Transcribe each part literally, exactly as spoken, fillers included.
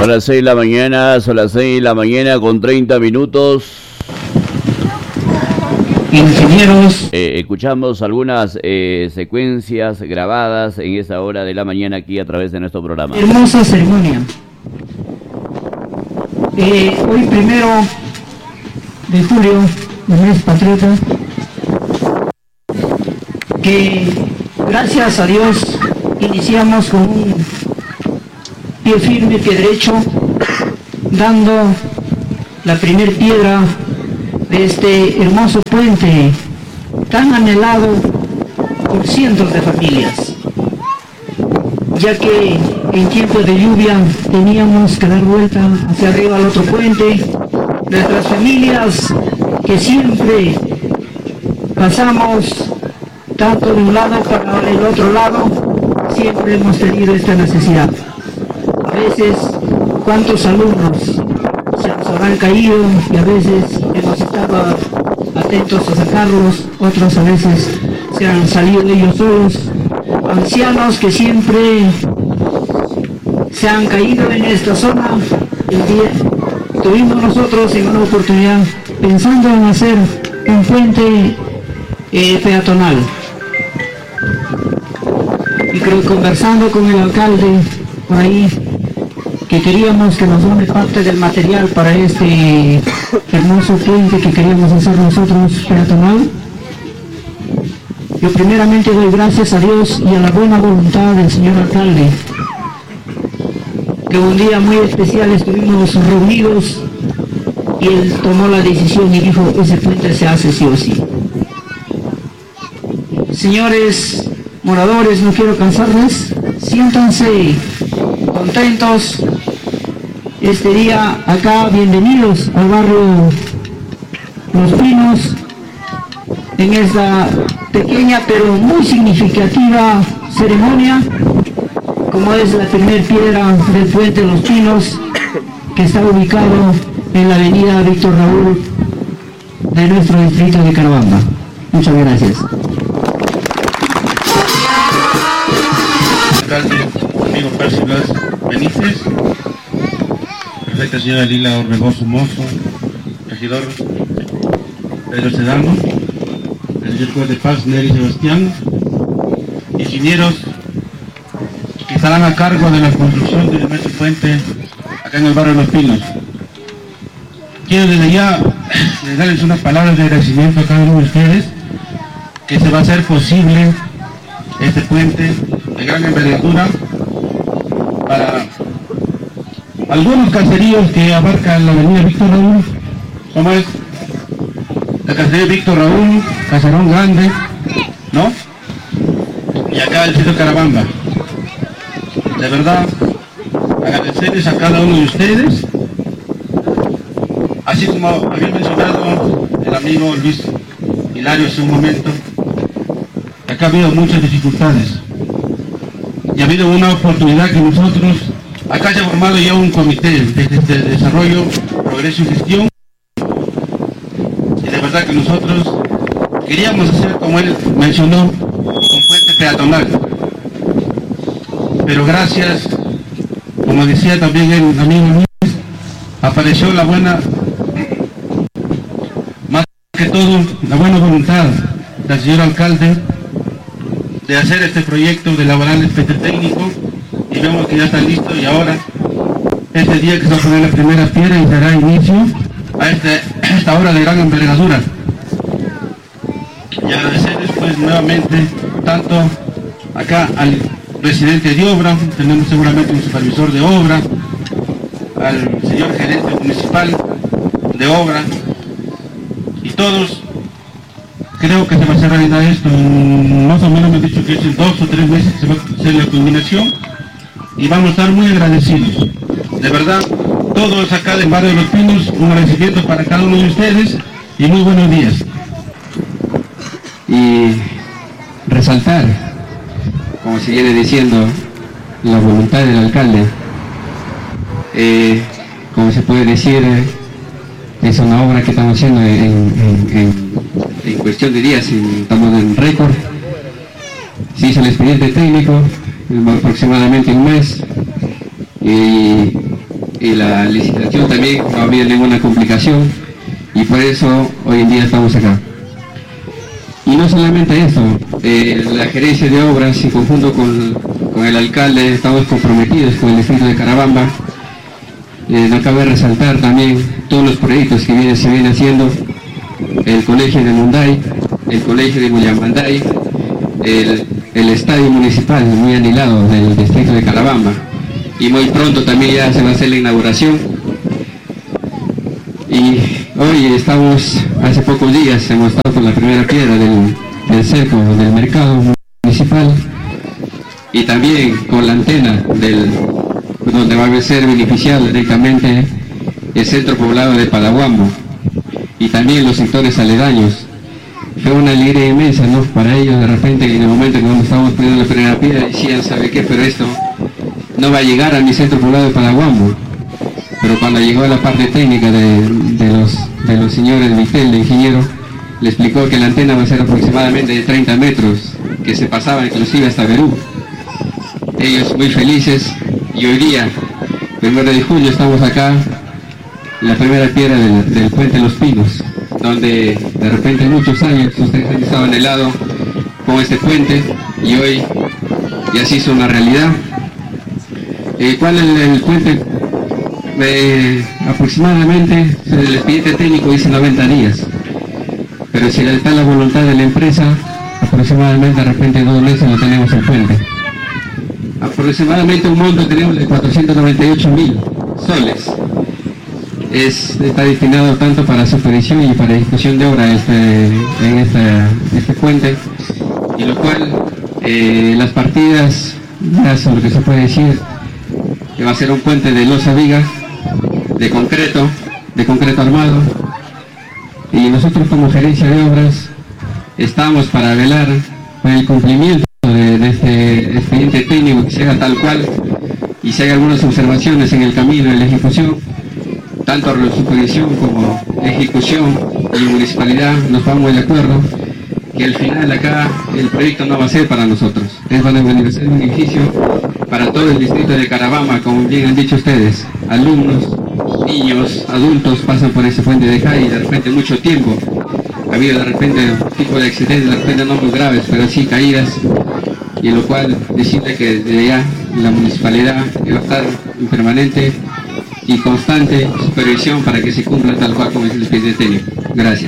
Son las seis de la mañana, son las seis de la mañana con treinta minutos. Ingenieros. Eh, escuchamos algunas eh, secuencias grabadas en esa hora de la mañana aquí a través de nuestro programa. Hermosa ceremonia. Eh, hoy primero de julio, el mes patriota, que gracias a Dios iniciamos con un pie firme, pie derecho, dando la primer piedra de este hermoso puente tan anhelado por cientos de familias, ya que en tiempos de lluvia teníamos que dar vuelta hacia arriba al otro puente. Nuestras familias que siempre pasamos tanto de un lado para el otro lado, siempre hemos tenido esta necesidad. A veces, ¿cuántos alumnos se nos habrán caído y a veces hemos estado atentos a sacarlos? Otros a veces se han salido de ellos solos. Ancianos que siempre se han caído en esta zona. El día tuvimos nosotros en una oportunidad pensando en hacer un puente eh, peatonal. Y creo que conversando con el alcalde por ahí, que queríamos que nos done parte del material para este hermoso puente que queríamos hacer nosotros peatonal. Yo primeramente doy gracias a Dios y a la buena voluntad del señor alcalde, que un día muy especial estuvimos reunidos y él tomó la decisión y dijo, ese puente se hace sí o sí. Señores moradores, no quiero cansarles, siéntanse contentos este día acá, bienvenidos al barrio Los Pinos, en esta pequeña pero muy significativa ceremonia, como es la primer piedra del puente Los Pinos, que está ubicado en la avenida Víctor Raúl de nuestro distrito de Carabamba. Muchas gracias. Alcalde, amigo Percy Blas Benítez, perfecta señora Lila Orbegoso Mozo, regidor Pedro Sedano, el señor juez de paz Nery Sebastián, ingenieros que estarán a cargo de la construcción del metro puente acá en el barrio Los Pinos. Quiero desde ya darles unas palabras de agradecimiento a cada uno de ustedes, que se va a hacer posible este puente de gran envergadura para algunos caseríos que abarcan la avenida Víctor Raúl, como es la casería Víctor Raúl, Caserón Grande, ¿no? Y acá el sitio Carabamba. De verdad, agradecerles a cada uno de ustedes, así como había mencionado el amigo Luis Hilario hace un momento. Acá ha habido muchas dificultades y ha habido una oportunidad que nosotros, acá se ha formado ya un comité de, de, de desarrollo, progreso y gestión, y de verdad que nosotros queríamos hacer, como él mencionó, un puente peatonal, pero gracias, como decía también el amigo Luis, apareció la buena, más que todo, la buena voluntad del señor alcalde de hacer este proyecto, de elaborar el expediente técnico, y vemos que ya está listo, y ahora este día que se va a poner la primera piedra y dará inicio a, este, a esta obra de gran envergadura. Y agradecerles pues nuevamente tanto acá al presidente de obra, tenemos seguramente un supervisor de obra, al señor gerente municipal de obra, y todos. Creo que se va a hacer realidad esto, más o menos me han dicho que es en dos o tres meses que se va a hacer la culminación, y vamos a estar muy agradecidos. De verdad, todos acá del barrio de Los Pinos, un agradecimiento para cada uno de ustedes y muy buenos días. Y resaltar, como se viene diciendo, la voluntad del alcalde. Eh, como se puede decir, es una obra que estamos haciendo en, en, en, en cuestión de días, en, estamos en récord. Se hizo el expediente técnico aproximadamente un mes, y y la licitación también no había ninguna complicación, y por eso hoy en día estamos acá. Y no solamente eso, eh, la gerencia de obras en conjunto con, con el alcalde estamos comprometidos con el distrito de Carabamba. Eh, no cabe resaltar también todos los proyectos que viene, se vienen haciendo, el colegio de Munday, el colegio de Mullambanday, el, el estadio municipal muy anhelado del distrito de Carabamba, y muy pronto también ya se va a hacer la inauguración. Y hoy estamos, hace pocos días hemos estado con la primera piedra del, del cerco del mercado municipal, y también con la antena del, donde va a ser beneficiado directamente el centro poblado de Palahuambo y también los sectores aledaños. Fue una alegría inmensa, ¿no?, para ellos. De repente, en el momento en que estábamos poniendo la primera piedra, decían, ¿sabe qué? Pero esto no va a llegar a mi centro poblado de Palahuambo. Pero cuando llegó a la parte técnica de, de, los, de los señores Vitel, de ingeniero, le explicó que la antena va a ser aproximadamente de treinta metros, que se pasaba inclusive hasta Perú. Ellos muy felices, y hoy día, primero de julio, estamos acá, la primera piedra del, del puente Los Pinos, donde de repente muchos años ustedes han estado en el lado con este puente, y hoy ya se hizo una realidad. Eh, ¿Cuál es el, el puente? Eh, aproximadamente el expediente técnico dice noventa días, pero si está la voluntad de la empresa, aproximadamente de repente en dos meses lo tenemos el puente. Aproximadamente un monto tenemos de cuatrocientos noventa y ocho mil soles. Es, está destinado tanto para supervisión y para ejecución de obra este, en esta, este puente, y lo cual eh, las partidas, ya son lo que se puede decir, que va a ser un puente de losa vigas, de concreto, de concreto armado, y nosotros como gerencia de obras estamos para velar por el cumplimiento de, de este expediente técnico, que se haga tal cual, y si hay algunas observaciones en el camino, en la ejecución, tanto la supervisión como la ejecución y municipalidad nos vamos de acuerdo que al final acá el proyecto no va a ser para nosotros, es van a ser un beneficio para todo el distrito de Carabamba, como bien han dicho ustedes. Alumnos, niños, adultos pasan por ese puente de acá, y de repente mucho tiempo ha habido de repente un tipo de accidentes, de repente no muy graves, pero sí caídas, y en lo cual decirle que desde allá la municipalidad va a estar en permanente y constante supervisión para que se cumpla tal cual como es el expediente técnico. Gracias.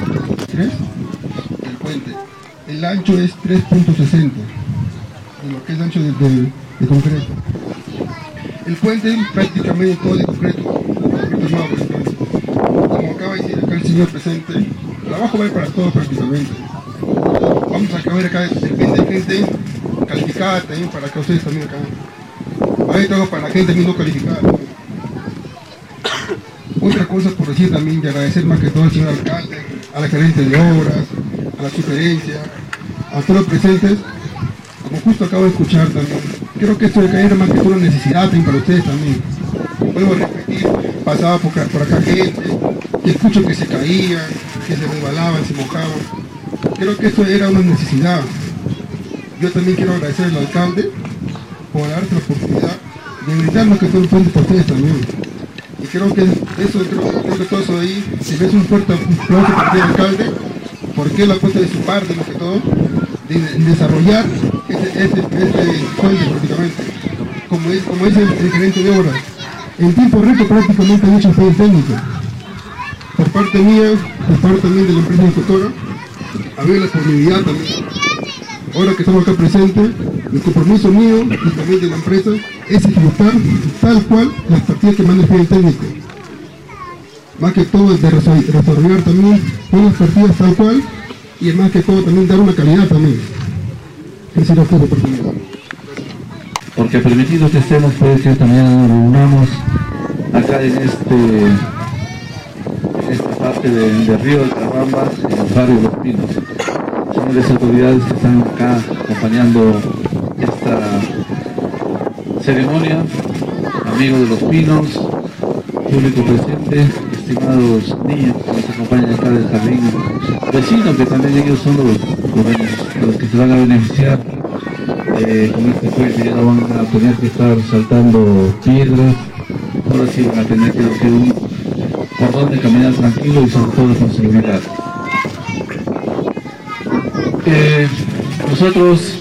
El puente, el ancho es tres punto sesenta, de lo que es el ancho de, de, de concreto. El puente prácticamente todo de concreto, concreto armado. Como acaba de decir acá el señor presente, el trabajo va a ir para todos prácticamente. Vamos a acabar acá de gente calificada también, para que ustedes también acá. Hay trabajo para la gente también no calificada. Otra cosa por decir también, de agradecer más que todo al señor alcalde, a la gerente de obras, a la sugerencia, a todos los presentes, como justo acabo de escuchar también. Creo que esto de caer más que todo una necesidad también para ustedes también. Vuelvo a repetir, pasaba por, por acá gente, que escucho que se caían, que se resbalaban, se mojaban. Creo que esto era una necesidad. Yo también quiero agradecer al alcalde por darse la oportunidad de brindarnos que todo el puente por ustedes también. Y creo que eso, creo, creo que todo eso de ahí, si ves un fuerte aplauso para el alcalde, porque él ha puesto de su parte, más que todo, de, de desarrollar este, este, este puente prácticamente. Como, es, como dice el, el gerente de obras, en tiempo récord prácticamente han hecho el técnico. Por parte mía, por parte también de la empresa ejecutora, había la disponibilidad también. Ahora que estamos acá presentes, el compromiso mío y también de la empresa es ejecutar tal cual las partidas que manda el plan técnico. Más que todo es de desarrollar también todas las partidas tal cual, y más que todo también dar una calidad también. Esa es la oportunidad. Porque permitido que estemos, pues que también nos reunamos acá en este en esta parte de, de Río de Carabamba, en el barrio Los Pinos. Señores autoridades que están acá acompañando esta ceremonia, amigos de Los Pinos, público presente, estimados niños que nos acompañan acá del jardín vecino, que también ellos son los, los, los que se van a beneficiar eh, con este puente. Ya no van a tener que estar saltando piedras ahora sí van a tener que hacer un cordón de caminar tranquilo y sobre todo con seguridad. Eh, nosotros,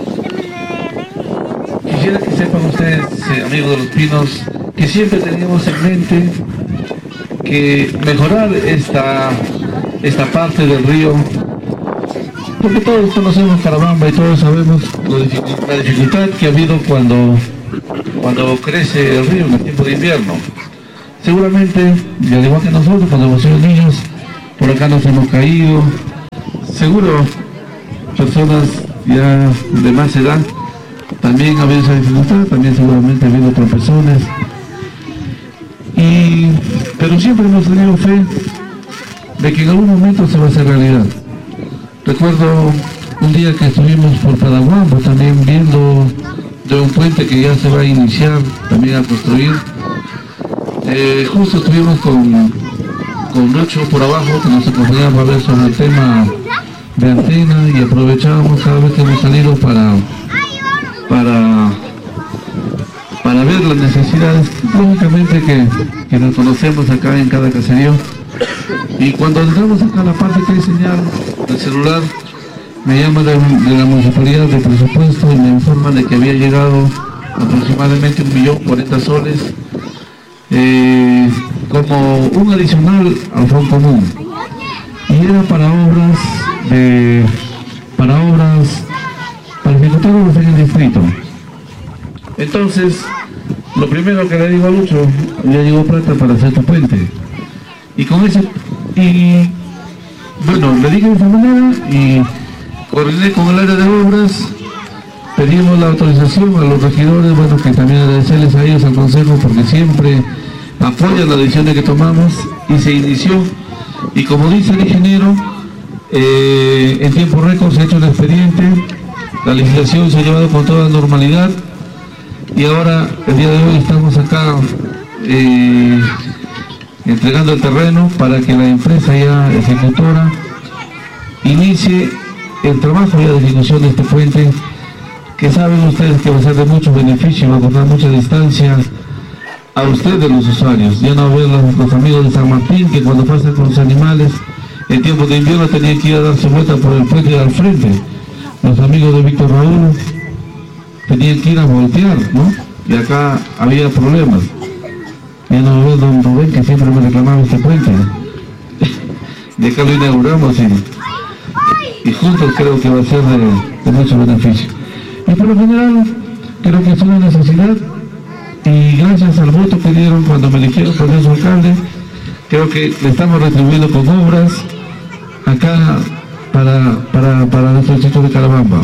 quisiera que sepan ustedes, eh, amigos de Los Pinos, que siempre teníamos en mente que mejorar esta, esta parte del río, porque todos conocemos Carabamba y todos sabemos la dificultad que ha habido cuando, cuando crece el río en el tiempo de invierno. Seguramente, y al igual que nosotros, cuando hemos sido niños, por acá nos hemos caído. Seguro, personas ya de más edad también ha habido esa dificultad, también seguramente ha habido tropezones. Y, pero siempre hemos tenido fe de que en algún momento se va a hacer realidad. Recuerdo un día que estuvimos por Padahuambo también viendo de un puente que ya se va a iniciar también a construir. Eh, justo estuvimos con, con Lucho por abajo, que nos acompañaba a ver sobre el tema de antena, y aprovechábamos cada vez que hemos salido para, para, para ver las necesidades, lógicamente que, que nos conocemos acá en cada caserío. Y cuando entramos acá a la parte que hay señal del celular, me llama de, de la municipalidad de presupuesto y me informan de que había llegado aproximadamente un millón cuarenta soles eh, como un adicional al fondo común, y era para obras de para obras para ejecutar obras en el distrito. Entonces, lo primero que le digo a Lucho, ya llegó plata para hacer tu puente. Y con ese, y bueno, le dije de esa manera y coordiné con el área de obras, pedimos la autorización a los regidores, bueno, que también agradecerles a ellos, al consejo, porque siempre apoyan las decisiones que tomamos, y se inició. Y como dice el ingeniero, eh, en tiempo récord se ha hecho el expediente, la legislación se ha llevado con toda normalidad, y ahora, el día de hoy, estamos acá eh, entregando el terreno para que la empresa ya ejecutora inicie el trabajo ya de ejecución de este puente, que saben ustedes que va a ser de mucho beneficio, va a cortar mucha distancia a ustedes los usuarios. Ya no ver los, los amigos de San Martín, que cuando pasan con los animales en tiempo de invierno tenían que ir a darse vuelta por el puente al frente. Los amigos de Víctor Raúl tenían que ir a voltear, ¿no? Y acá había problemas. Ya no veo don Rubén, que siempre me reclamaba este puente. De acá lo inauguramos y, y juntos creo que va a ser de, de mucho beneficio. Y por lo general creo que es una necesidad, y gracias al voto que dieron cuando me eligieron por su alcalde, creo que le estamos retribuyendo con obras acá para, para, para nuestro distrito de Carabamba.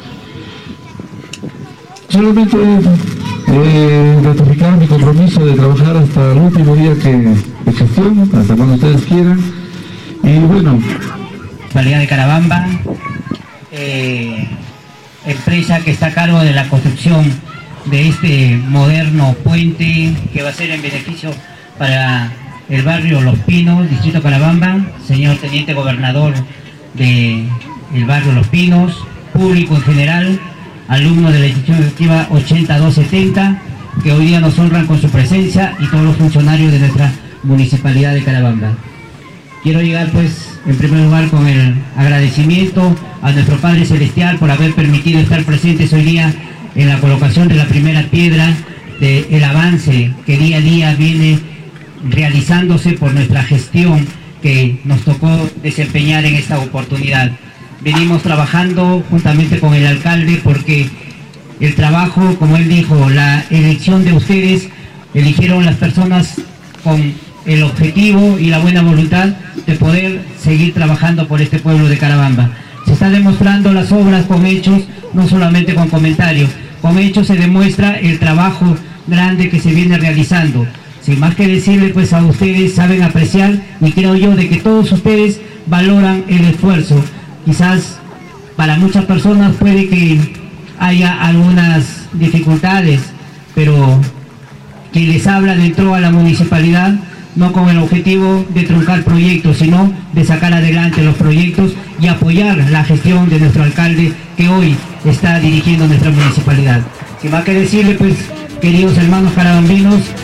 Solamente eh, ratificar mi compromiso de trabajar hasta el último día que de gestión, hasta cuando ustedes quieran. Y bueno, Municipalidad de Carabamba, eh, empresa que está a cargo de la construcción de este moderno puente que va a ser en beneficio para el barrio Los Pinos, distrito Carabamba, señor teniente gobernador del barrio Los Pinos, público en general, alumnos de la institución educativa ochenta y dos setenta, que hoy día nos honran con su presencia, y todos los funcionarios de nuestra Municipalidad de Carabamba. Quiero llegar pues en primer lugar con el agradecimiento a nuestro Padre Celestial por haber permitido estar presentes hoy día en la colocación de la primera piedra del avance que día a día viene realizándose por nuestra gestión que nos tocó desempeñar en esta oportunidad. Venimos trabajando juntamente con el alcalde porque el trabajo, como él dijo, la elección de ustedes, eligieron las personas con el objetivo y la buena voluntad de poder seguir trabajando por este pueblo de Carabamba. Se está demostrando las obras con hechos, no solamente con comentarios. Con hechos se demuestra el trabajo grande que se viene realizando. Sin más que decirle, pues a ustedes saben apreciar, y creo yo de que todos ustedes valoran el esfuerzo. Quizás para muchas personas puede que haya algunas dificultades, pero quien les habla entró a la municipalidad no con el objetivo de truncar proyectos, sino de sacar adelante los proyectos y apoyar la gestión de nuestro alcalde que hoy está dirigiendo nuestra municipalidad. Sin más que decirle, pues, queridos hermanos carabambinos,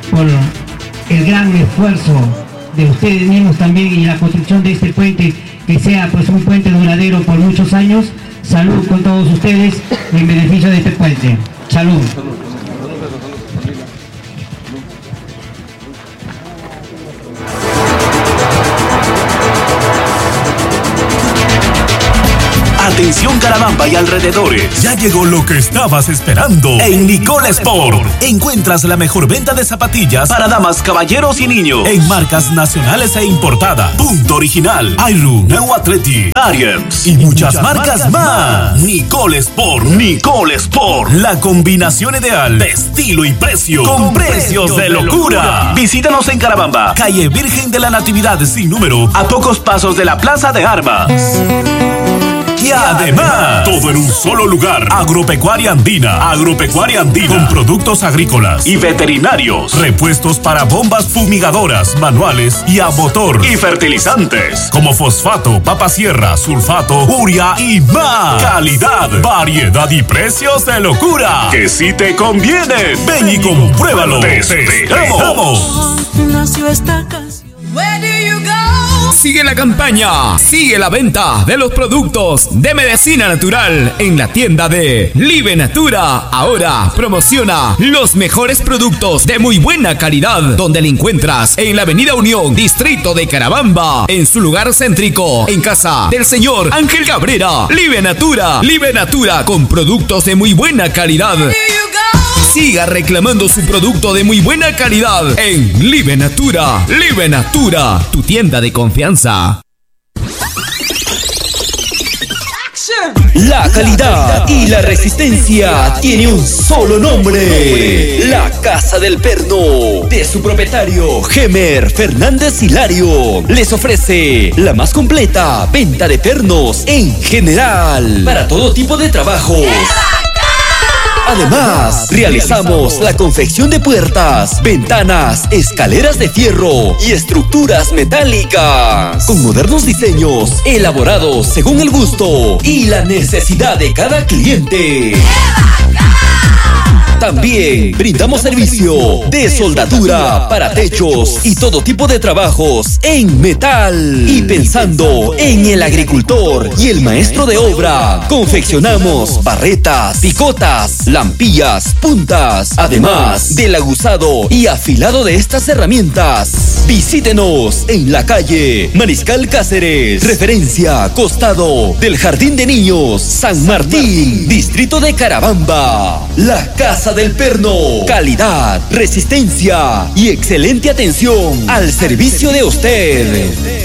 por el gran esfuerzo de ustedes mismos también y la construcción de este puente, que sea pues un puente duradero por muchos años. Salud con todos ustedes en beneficio de este puente. Salud. Atención Carabamba y alrededores, ya llegó lo que estabas esperando. En Nicole Sport encuentras la mejor venta de zapatillas para damas, caballeros y niños en marcas nacionales e importadas. Punto Original, Iron, Neo Athletic, Ariens y muchas marcas más. Nicole Sport, Nicole Sport, la combinación ideal de estilo y precio con precios de locura. Visítanos en Carabamba, calle Virgen de la Natividad sin número, a pocos pasos de la Plaza de Armas. Y además, todo en un solo lugar. Agropecuaria Andina. Agropecuaria Andina. Con productos agrícolas y veterinarios. Repuestos para bombas fumigadoras, manuales y a motor. Y fertilizantes como fosfato, papa sierra, sulfato, urea y más. Calidad, variedad y precios de locura que sí te conviene. Ven y compruébalo. Te esperamos. Nació esta canción. Where do you go? Sigue la campaña, sigue la venta de los productos de medicina natural en la tienda de Live Natura. Ahora promociona los mejores productos de muy buena calidad, donde le encuentras en la Avenida Unión, distrito de Carabamba, en su lugar céntrico, en casa del señor Ángel Cabrera. Live Natura, Live Natura con productos de muy buena calidad. Siga reclamando su producto de muy buena calidad en Live Natura. Live Natura, tu tienda de confianza. La calidad y la resistencia tiene un solo nombre: La Casa del Perno, de su propietario Gemer Fernández Hilario. Les ofrece la más completa venta de pernos en general, para todo tipo de trabajos. Además, realizamos la confección de puertas, ventanas, escaleras de fierro y estructuras metálicas, con modernos diseños elaborados según el gusto y la necesidad de cada cliente. También brindamos servicio de soldadura para techos y todo tipo de trabajos en metal. Y pensando en el agricultor y el maestro de obra, confeccionamos barretas, picotas, lampillas, puntas, además del aguzado y afilado de estas herramientas. Visítenos en la calle Mariscal Cáceres, referencia costado del Jardín de Niños San Martín, distrito de Carabamba. La Casa del Perno, calidad, resistencia y excelente atención al servicio de usted.